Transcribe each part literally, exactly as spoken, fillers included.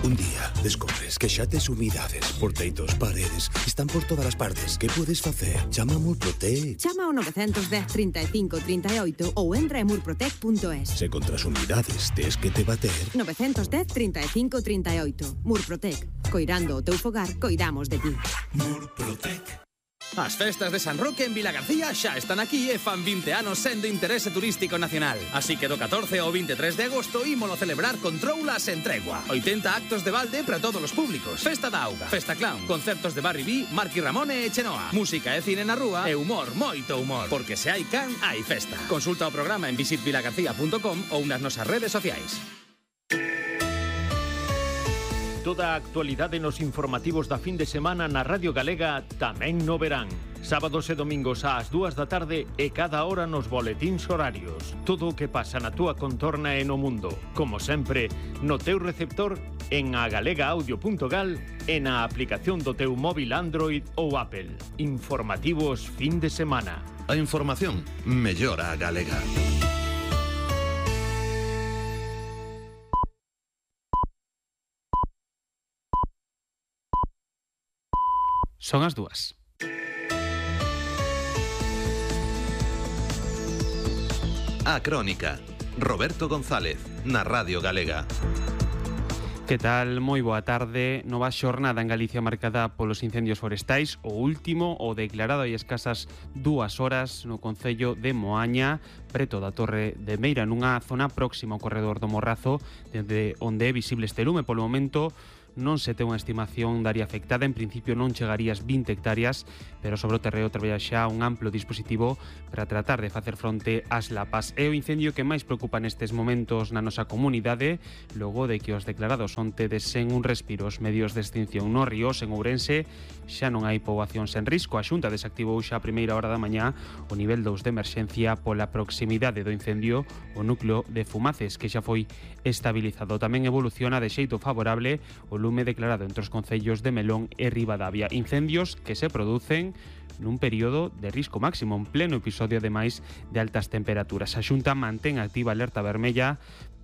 Un día descobres que xa tes humidades por teitos, paredes, están por todas as partes. Que podes facer? Chama a Murprotec. Chama ao nove dez, trinta e cinco, trinta e oito ou entra en murprotec punto es. Se contra as humidades tes que te bater. nove dez, trinta e cinco, trinta e oito. Murprotec. Coirando o teu fogar, coidamos de ti. Murprotec. As festas de San Roque en Vilagarcía xa están aquí e fan vinte anos sendo interese turístico nacional. Así que do catorce ao veintitrés de agosto ímolo celebrar con troulas en tregua. oitenta actos de balde para todos os públicos. Festa da auga, festa clown, concertos de Barry B, Marqui Ramone e Chenoa. Música e cine na rúa e humor, moito humor. Porque se hai can, hai festa. Consulta o programa en visit vilagarcía punto com ou nas nosas redes sociais. Toda a actualidade nos informativos da fin de semana na Radio Galega tamén no verán. Sábados e domingos ás dúas da tarde e cada hora nos boletíns horarios. Todo o que pasa na túa contorna e no mundo. Como sempre, no teu receptor, en agalegaaudio punto gal e na aplicación do teu móvil Android ou Apple. Informativos fin de semana. A información mellora a galega. Son as dúas. A Crónica. Roberto González, na Radio Galega. Que tal? Moi boa tarde. Nova xornada en Galicia marcada polos incendios forestais. O último, o declarado hai escasas dúas horas no concello de Moaña, preto da Torre de Meira, nunha zona próxima ao corredor do Morrazo, desde onde é visible este lume. Polo momento non se ten unha estimación da área afectada. En principio non chegaría as vinte hectáreas, pero sobre o terreo traballa xa un amplo dispositivo para tratar de facer fronte ás lapas. É o incendio que máis preocupa nestes momentos na nosa comunidade, logo de que os declarados onte desen un respiro os medios de extinción no Ríos, en Ourense, xa non hai poboacións en risco. A Xunta desactivou xa a primeira hora da mañá o nivel dous de emerxencia pola proximidade do incendio o núcleo de Fumaces, que xa foi estabilizado. Tamén evoluciona de xeito favorable o lume declarado entre os concellos de Melón e Ribadavia. Incendios que se producen nun período de risco máximo, en pleno episodio ademais de altas temperaturas. A Xunta mantén activa alerta vermella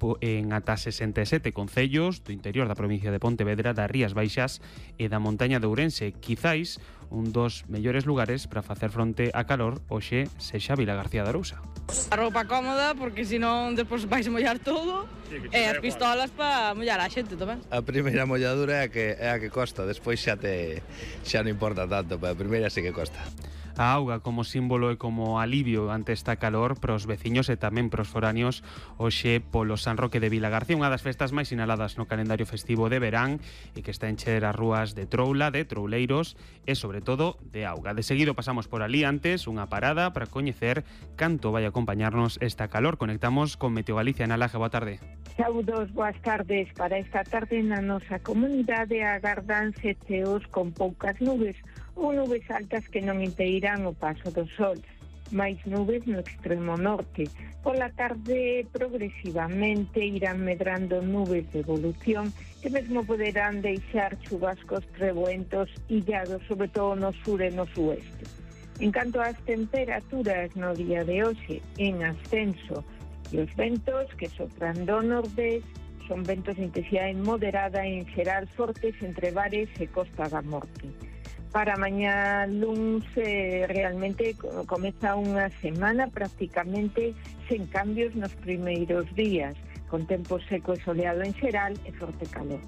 en ata sesenta e sete concellos do interior da provincia de Pontevedra, das Rías Baixas e da montaña de Ourense. Quizáis un dos mellores lugares para facer fronte a calor hoxe sexa Vilagarcía de Arousa. A roupa cómoda, porque senón despois vais mollar todo, sí, e as pistolas para mollar a xente tamén. A primeira molladura é a que, é a que costa, despois xa te xa non importa tanto, pero a primeira sí que costa. A auga como símbolo e como alivio ante esta calor pros veciños e tamén pros foráneos hoxe polo San Roque de Vilagarcía, unha das festas máis sinaladas no calendario festivo de verán e que está a encher as rúas de troula, de trouleiros e sobre todo de auga. De seguido pasamos por ali antes unha parada para coñecer canto vai acompañarnos esta calor. Conectamos con Meteo Galicia. Ana Laje, boa tarde. Saúdos, boas tardes. Para esta tarde na nosa comunidade agardanse ceos con poucas nubes ou nubes altas que non impedirán o paso do sol. Mais nubes no extremo norte. Pola tarde progresivamente irán medrando nubes de evolución que mesmo poderán deixar chubascos trebuentos illados, sobre todo no sur e no sueste. En canto ás temperaturas no día de hoxe, en ascenso, e os ventos que sopran do nordés son ventos de intensidade moderada e en xeral fortes entre bares e Costa da Morte. Para mañá luns eh, realmente comeza unha semana prácticamente sen cambios nos primeiros días, con tempo seco e soleado en xeral e forte calor.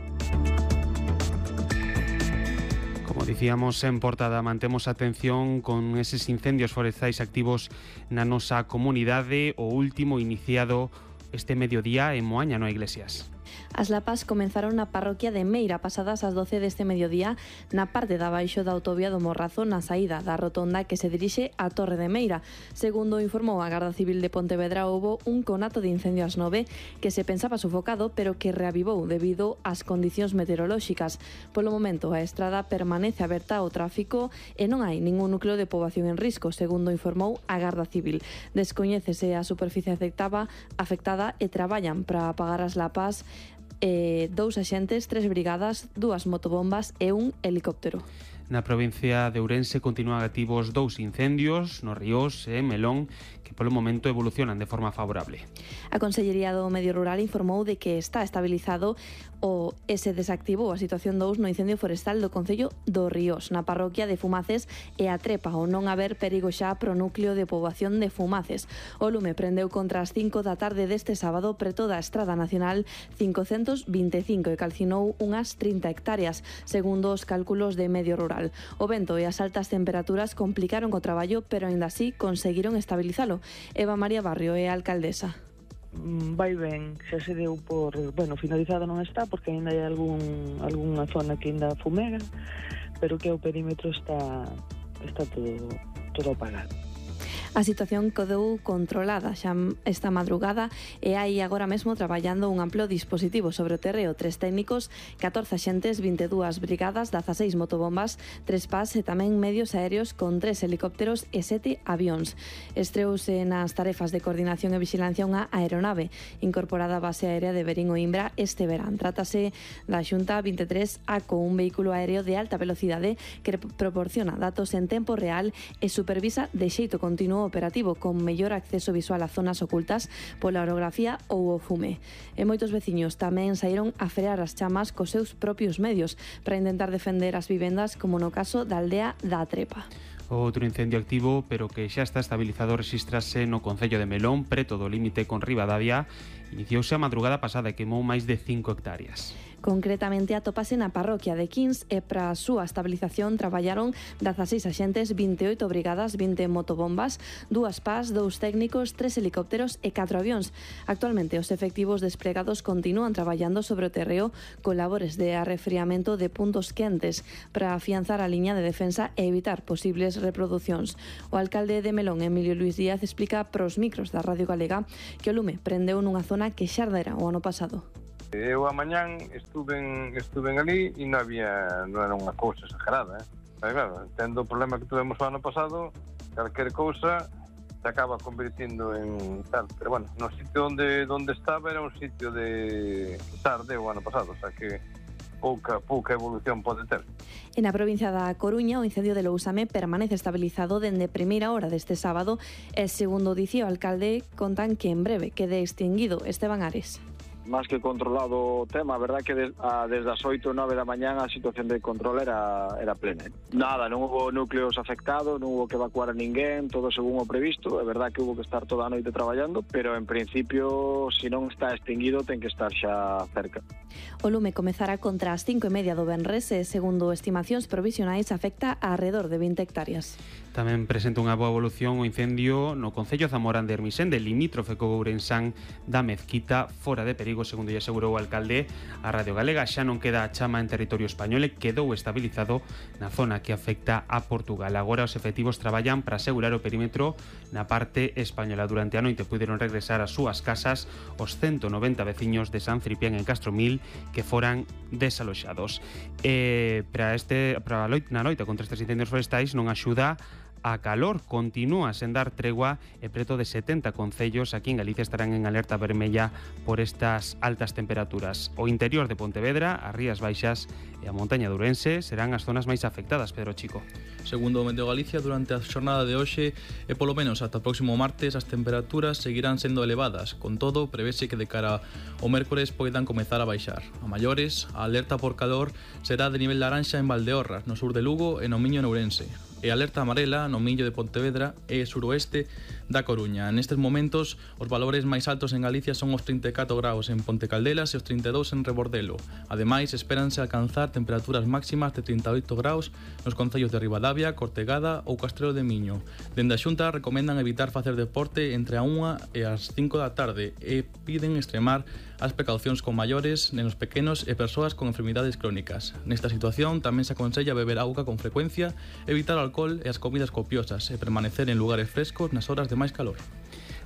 Como dicíamos en portada, mantemos atención con eses incendios forestais activos na nosa comunidade, o último iniciado este mediodía en Moaña, no Iglesias. As lapas comenzaron na parroquia de Meira pasadas as doce deste mediodía na parte de abaixo da autovía do Morrazo, na saída da rotonda que se dirixe á Torre de Meira. Segundo informou a Garda Civil de Pontevedra, houbo un conato de incendio ás nove que se pensaba sufocado, pero que reavivou debido ás condicións meteorolóxicas. Polo momento, a estrada permanece aberta ao tráfico e non hai ningún núcleo de poboación en risco, segundo informou a Garda Civil. Descoñécese a superficie afectada, afectada e traballan para apagar as lapas eh, dous axentes, tres brigadas, dúas motobombas e un helicóptero. Na provincia de Ourense continúan activos dous incendios no Ríos e Melón que que polo momento evolucionan de forma favorable. A Consellería do Medio Rural informou de que está estabilizado o e se desactivou a situación dous no incendio forestal do Concello do Ríos, na parroquia de Fumaces e a Trepa, ao non haber perigo xa pro núcleo de poboación de Fumaces. O lume prendeu contra as cinco da tarde deste sábado preto da Estrada Nacional cincocentos vinte e cinco e calcinou unhas trinta hectáreas, segundo os cálculos de Medio Rural. O vento e as altas temperaturas complicaron o traballo, pero aínda así conseguiron estabilizalo. Eva María Barrio é a alcaldesa. Vai ben, xa se deu por, bueno, finalizado non está porque aínda hai algún algunha zona que aínda fumega, pero que o perímetro está está todo todo apagado. A situación quedou controlada xa esta madrugada e hai agora mesmo traballando un amplo dispositivo sobre o terreo, tres técnicos, catorce axentes, vinte e dúas brigadas, dezaseis motobombas, tres pas e tamén medios aéreos con tres helicópteros e sete avións. Estreouse nas tarefas de coordinación e vigilancia unha aeronave incorporada á base aérea de Verín o Imbra este verán. Trátase da Xunta vinte e tres A con un vehículo aéreo de alta velocidade que proporciona datos en tempo real e supervisa de xeito continuo operativo con mellor acceso visual a zonas ocultas pola orografía ou o fume. E moitos veciños tamén saíron a frear as chamas cos seus propios medios para intentar defender as vivendas, como no caso da aldea da Trepa. Outro incendio activo, pero que xa está estabilizado, rexistrase no Concello de Melón, preto do límite con Ribadavia. Iniciouse a madrugada pasada e queimou máis de cinco hectáreas. Concretamente atópase na parroquia de Quins e para a súa estabilización traballaron dezaseis axentes, vinte e oito brigadas, vinte motobombas, dúas pas, dous técnicos, tres helicópteros e catro avións. Actualmente os efectivos despregados continúan traballando sobre o terreo con labores de arrefriamento de puntos quentes para afianzar a liña de defensa e evitar posibles reproducións. O alcalde de Melón, Emilio Luis Díaz, explica pros micros da Radio Galega que o lume prendeu nunha zona que xa ardera o ano pasado. Eu a mañán estuven, estuven ali e non había, non era unha cousa exagerada, eh? Pero claro, tendo o problema que tuvemos o ano pasado, calquer cousa se acaba convirtiendo en tal, pero bueno, no sitio onde, onde estaba era un sitio de tarde o ano pasado, o sea que pouca, pouca evolución pode ter. E na provincia da Coruña, o incendio de Lousame permanece estabilizado dende primeira hora deste sábado e, segundo dicía o alcalde, contan que en breve quede extinguido. Esteban Ares. Más que controlado o tema, a verdad que des, a, desde as oito ou nove da mañán a situación de control era, era plena. Nada, non hubo núcleos afectados, non hubo que evacuar a ninguén, todo según o previsto. É verdad que hubo que estar toda a noite traballando, pero en principio, se non está extinguido, ten que estar xa cerca. O lume comezará contra as cinco e media do venres e, segundo estimacións provisionais, afecta a alrededor de vinte hectáreas. Tamén presenta unha boa evolución o incendio no Concello Zamorán de Hermisende, limítrofe co Ourensán da Mezquita, fora de perigo, segundo lle asegurou o alcalde a Radio Galega. Xa non queda a chama en territorio español e quedou estabilizado na zona que afecta a Portugal. Agora os efectivos traballan para asegurar o perímetro na parte española. Durante a noite puderon regresar ás súas casas os ciento noventa veciños de San Ciprián en Castromil que foran desaloxados. E para este para a loita, na loita contra estes incendios forestais non axuda a calor, continúa sen dar tregua e preto de setenta concellos aquí en Galicia estarán en alerta vermella por estas altas temperaturas. O interior de Pontevedra, as Rías Baixas e a montaña de Ourense serán as zonas máis afectadas, Pedro Chico. Segundo o Meteo Galicia, durante a xornada de hoxe e polo menos ata o próximo martes as temperaturas seguirán sendo elevadas. Con todo, prevese que de cara ao mércores poidan comezar a baixar. A maiores, a alerta por calor será de nivel laranxa en Valdeorras, no sur de Lugo e no Miño en Ourense. E alerta amarela no Miño de Pontevedra e suroeste da Coruña. Nestes momentos, os valores máis altos en Galicia son os trinta e catro graus en Pontecaldelas e os trinta e dous en Rebordelo. Ademais, espéranse alcanzar temperaturas máximas de trinta e oito graus nos concellos de Ribadavia, Cortegada ou Castrelo de Miño. Dende a Xunta recomendan evitar facer deporte entre a unha e as cinco da tarde e piden extremar as precaucións con maiores, nenos pequenos e persoas con enfermidades crónicas. Nesta situación tamén se aconsella beber auga con frecuencia, evitar o alcohol e as comidas copiosas e permanecer en lugares frescos nas horas de máis calor.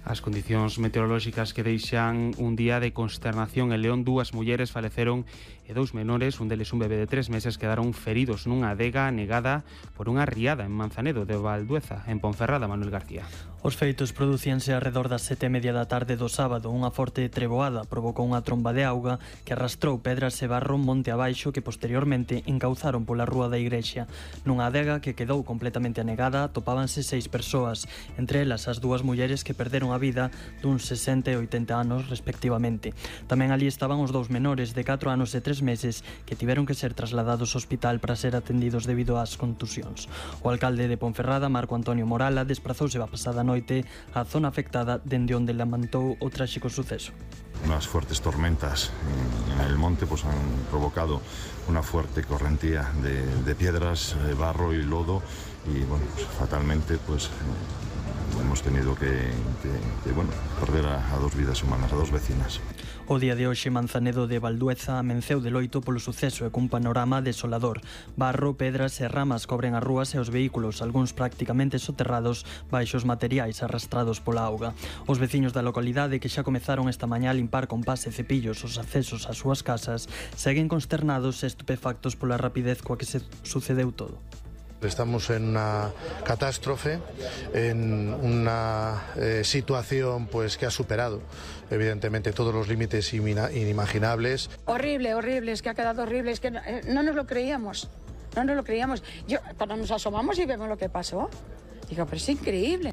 As condicións meteorolóxicas que deixan un día de consternación en León, dúas mulleres faleceron e dous menores, un deles un bebé de tres meses, quedaron feridos nunha adega negada por unha riada en Manzanedo de Valdueza, en Ponferrada. Manuel García. Os feitos producíanse arredor das sete e media da tarde do sábado. Unha forte treboada provocou unha tromba de auga que arrastrou pedras e barro monte abaixo que posteriormente encauzaron pola rúa da igrexa. Nunha adega que quedou completamente anegada atopábanse seis persoas, entre elas as dúas mulleres que perderon a vida duns sesenta e oitenta anos respectivamente. Tamén ali estaban os dous menores de catro anos e tres meses que tiveron que ser trasladados ao hospital para ser atendidos debido ás contusións. O alcalde de Ponferrada, Marco Antonio Morala, desprazouse a pasada noite á zona afectada dende onde lamentou o tráxico suceso. Unas fuertes tormentas en el monte pues han provocado una fuerte correntía de, de piedras, barro y lodo y bueno, pues, fatalmente pues hemos tenido que, que, que bueno, perder a, a dos vidas humanas, a dos vecinas. O día de hoxe Manzanedo de Valdueza amenceu de loito polo suceso e cun panorama desolador. Barro, pedras e ramas cobren as rúas e os vehículos, algúns prácticamente soterrados baixo os materiais arrastrados pola auga. Os veciños da localidade que xa comezaron esta mañá a limpar con pas e cepillos os accesos ás súas casas seguen consternados e estupefactos pola rapidez coa que se sucedeu todo. Estamos en una catástrofe, en una eh, situación pues que ha superado evidentemente todos los límites inimaginables. Horrible, horrible, es que ha quedado horrible, es que no, eh, no nos lo creíamos, no nos lo creíamos. Yo, cuando nos asomamos y vemos lo que pasó, digo, pero es increíble.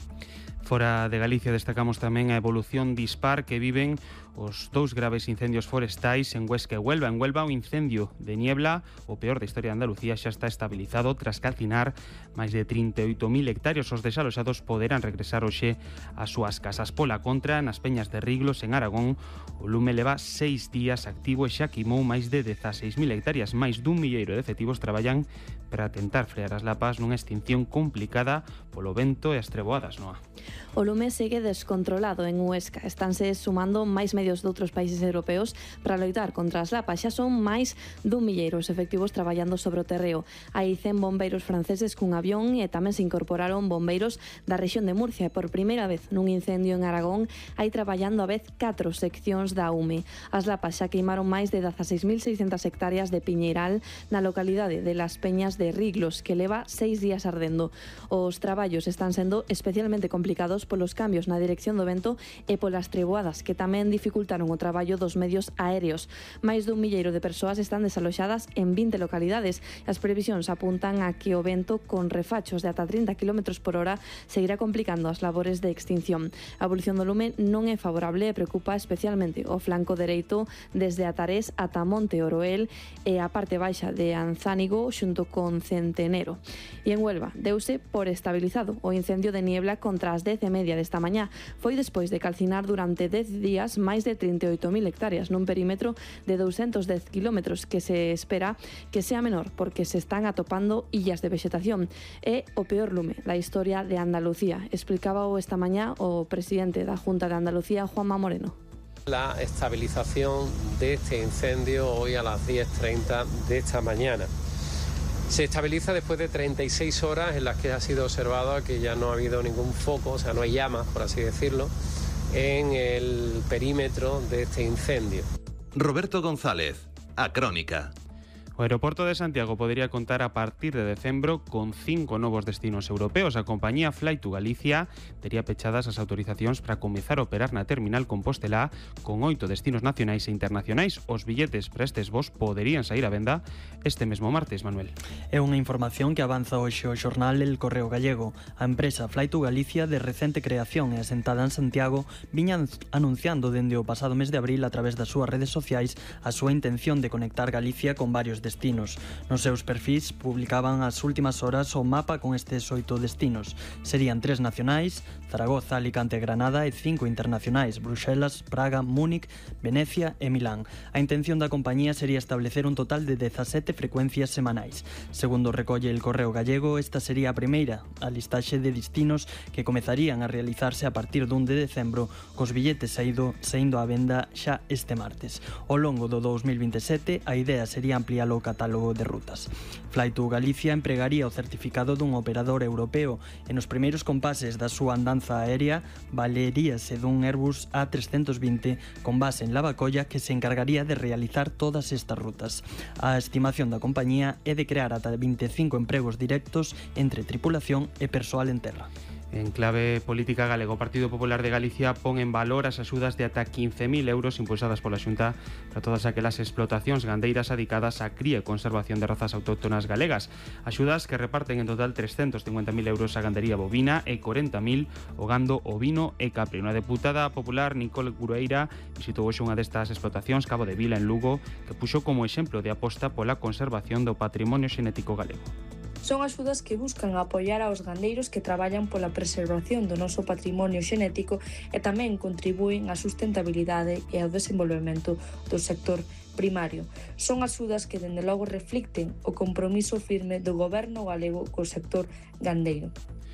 Fora de Galicia destacamos tamén a evolución dispar que viven os dous graves incendios forestais en Huesca e Huelva. En Huelva, o incendio de niebla, o peor da historia de Andalucía, xa está estabilizado tras calcinar máis de trinta e oito mil hectáreos. Os desaloxados poderán regresar hoxe ás súas casas. Pola contra, nas peñas de Riglos, en Aragón, o lume leva seis días activo e xa quimou máis de dezaseis mil hectáreas. Máis dun milleiro de efectivos traballan para tentar frear as lapas nunha extinción complicada polo vento e as treboadas, Noa. O lume segue descontrolado en Huesca. Estánse sumando máis medios de outros países europeos para loitar contra as lapas. Xa son máis dun milleiro os efectivos traballando sobre o terreo. Hai cen bombeiros franceses cun avión e tamén se incorporaron bombeiros da rexión de Murcia. E por primeira vez nun incendio en Aragón hai traballando a vez catro seccións da U M E. As lapas xa queimaron máis de dezaseis mil seiscentas hectáreas de piñeiral na localidade de Las Peñas de Riglos, que leva seis días ardendo. Os traballos están sendo especialmente complicados polos cambios na dirección do vento e polas treboadas que tamén dificultaron o traballo dos medios aéreos. Máis dun milleiro de persoas están desaloxadas en vinte localidades. As previsións apuntan a que o vento con refachos de ata trinta kilómetros por hora seguirá complicando as labores de extinción. A evolución do lume non é favorable e preocupa especialmente o flanco dereito desde Atarés ata Monte Oroel e a parte baixa de Anzánigo xunto con Centenero. E en Huelva deuse por estabilizado o incendio de niebla contra as dez e media desta mañá. Foi despois de calcinar durante dez días máis de trinta e oito mil hectáreas nun perímetro de douscentos dez kilómetros que se espera que sea menor porque se están atopando illas de vegetación. É o peor lume da historia de Andalucía, explicaba esta mañá o presidente da Junta de Andalucía, Juanma Moreno. La estabilización de este incendio hoy a las diez treinta de esta mañana. Se estabiliza después de treinta y seis horas en las que ha sido observado que ya no ha habido ningún foco, o sea, no hay llamas, por así decirlo, en el perímetro de este incendio. Roberto González, a Crónica. O aeroporto de Santiago podería contar a partir de decembro con cinco novos destinos europeos. A compañía Fly to Galicia tería pechadas as autorizacións para comezar a operar na terminal Compostelá con oito destinos nacionais e internacionais. Os billetes para estes voos poderían sair a venda este mesmo martes, Manuel. É unha información que avanza hoxe o xornal El Correo Gallego. A empresa Fly to Galicia, de recente creación e asentada en Santiago, viña anunciando dende o pasado mes de abril a través das súas redes sociais a súa intención de conectar Galicia con varios destinos. destinos. Nos seus perfis publicaban as últimas horas o mapa con estes oito destinos. Serían tres nacionais, Zaragoza, Alicante e Granada, e cinco internacionais, Bruxelas, Praga, Múnich, Venecia e Milán. A intención da compañía sería establecer un total de dezasete frecuencias semanais. Segundo recolle El Correo Gallego, esta sería a primeira a listaxe de destinos que comezarían a realizarse a partir dun de decembro, cos billetes saído, saindo á venda xa este martes. Ao longo do dous mil vinte e sete, a idea sería ampliálo do catálogo de rutas. Fly to Galicia empregaría o certificado dun operador europeo e nos primeiros compases da súa andanza aérea valeríase dun Airbus A trescentos vinte con base en Lavacolla que se encargaría de realizar todas estas rutas. A estimación da compañía é de crear ata veinticinco empregos directos entre tripulación e persoal en terra. En clave política galega, o Partido Popular de Galicia pon en valor as axudas de ata quince mil euros impulsadas pola Xunta para todas aquelas explotacións gandeiras adicadas á cría e conservación de razas autóctonas galegas. Axudas que reparten en total trescentos cincuenta mil euros a gandería bovina e corenta mil o gando ovino e capre. Unha deputada popular, Nicole Gureira, visitou hoxe unha destas explotacións, Cabo de Vila, en Lugo, que puxo como exemplo de aposta pola conservación do patrimonio xenético galego. Son axudas que buscan apoiar aos gandeiros que traballan pola preservación do noso patrimonio xenético e tamén contribúen á sustentabilidade e ao desenvolvemento do sector primario. Son axudas que, dende logo, reflicten o compromiso firme do goberno galego co sector gandeiro.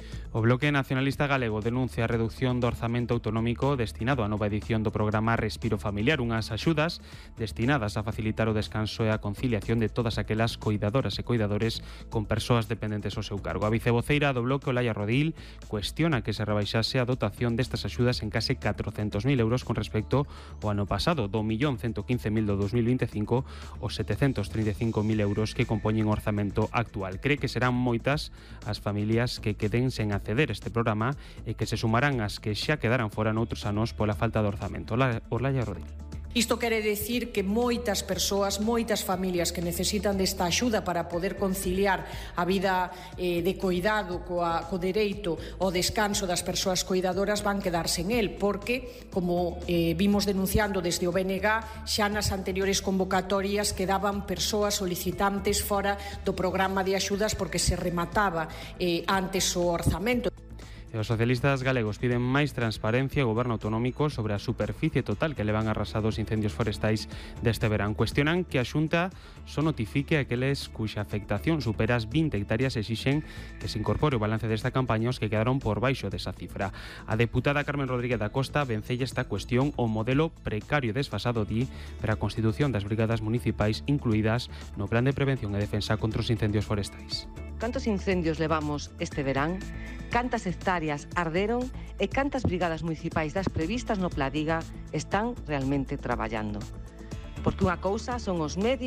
O Bloque Nacionalista Galego denuncia a reducción do orzamento autonómico destinado á nova edición do programa Respiro Familiar, unhas axudas destinadas a facilitar o descanso e a conciliación de todas aquelas coidadoras e coidadores con persoas dependentes ao seu cargo. A vicevoceira do Bloque, Olaya Rodil, cuestiona que se rebaixase a dotación destas axudas en case catrocentos mil euros con respecto ao ano pasado, do millón ciento quince mil do dos mil veinticinco aos setecentos trinta e cinco mil euros que compoñen o orzamento actual. Cree que serán moitas as familias que queden sen acceder a este programa e que se sumarán as que xa quedaran fora noutros anos pola falta de orzamento. Olaya Rodil. Isto quere decir que moitas persoas, moitas familias que necesitan desta axuda para poder conciliar a vida eh, de coidado coa, co dereito ao descanso das persoas coidadoras van quedar sen el, porque, como eh, vimos denunciando desde o B N G, xa nas anteriores convocatorias quedaban persoas solicitantes fora do programa de axudas porque se remataba eh, antes o orzamento. E os socialistas galegos piden máis transparencia ao goberno autonómico sobre a superficie total que levan arrasados incendios forestais deste verán. Cuestionan que a Xunta só notifique aqueles cuxa afectación supera as vinte hectáreas e exixen que se incorpore o balance desta campaña os que quedaron por baixo desa cifra. A deputada Carmen Rodríguez da Costa vencella esta cuestión o modelo precario e desfasado di para a constitución das brigadas municipais incluídas no Plan de Prevención e Defensa contra os Incendios Forestais. Cantos incendios levamos este verán? Cantas hectáreas arderon? E cantas brigadas municipais das previstas no Pladiga están realmente traballando? Porque unha cousa son os medios